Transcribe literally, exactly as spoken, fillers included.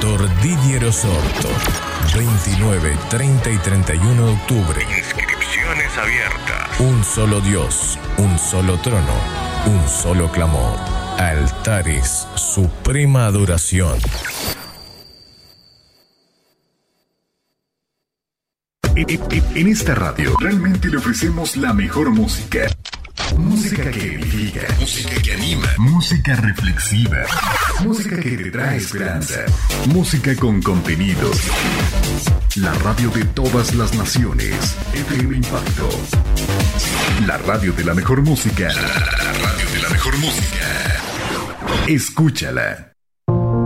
Doctor Didier Osorto. veintinueve, treinta y treinta y uno de octubre. Inscripciones abiertas. Un solo Dios, un solo trono, un solo clamor. Altares, suprema adoración. En esta radio realmente le ofrecemos la mejor música. Música que edifica, música que anima, música reflexiva, música que te trae esperanza, música con contenido. La radio de todas las naciones, F M Impacto. La radio de la mejor música. La radio de la mejor música. Escúchala.